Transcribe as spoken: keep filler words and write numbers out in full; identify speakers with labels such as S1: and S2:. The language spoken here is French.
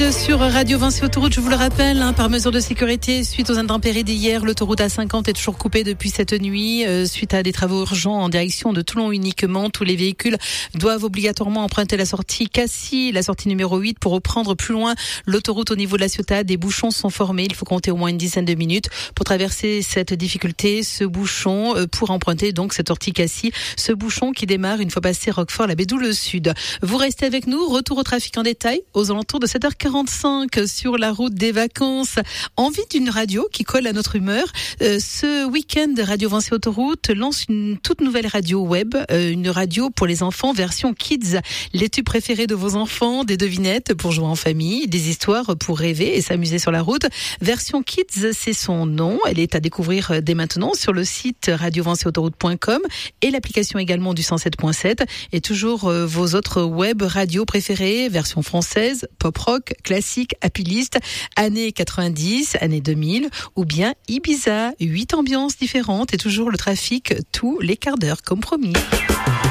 S1: sur Radio Vinci Autoroute, je vous le rappelle, hein, par mesure de sécurité, suite aux intempéries d'hier, l'autoroute A cinquante est toujours coupée depuis cette nuit, euh, suite à des travaux urgents en direction de Toulon uniquement. Tous les véhicules doivent obligatoirement emprunter la sortie Cassis, la sortie numéro huit, pour reprendre plus loin l'autoroute au niveau de la Ciotat. Des bouchons sont formés, il faut compter au moins une dizaine de minutes pour traverser cette difficulté, ce bouchon, euh, pour emprunter donc cette sortie Cassis, ce bouchon qui démarre une fois passé Roquefort, la Bédoule Sud. Vous restez avec nous, retour au trafic en détail aux alentours de sept heures quarante-cinq sur la route des vacances. Envie d'une radio qui colle à notre humeur. Euh, ce week-end, Radio Vinci Autoroute lance une toute nouvelle radio web, euh, une radio pour les enfants version kids. Les tubes préférés de vos enfants, des devinettes pour jouer en famille, des histoires pour rêver et s'amuser sur la route. Version kids, c'est son nom. Elle est à découvrir dès maintenant sur le site radio vinci autoroute point com et l'application également du cent sept point sept. Et toujours euh, vos autres web radios préférées, version française, pop rock, classique, happy list, années quatre-vingt-dix, années deux mille, ou bien Ibiza, huit ambiances différentes et toujours le trafic tous les quarts d'heure comme promis.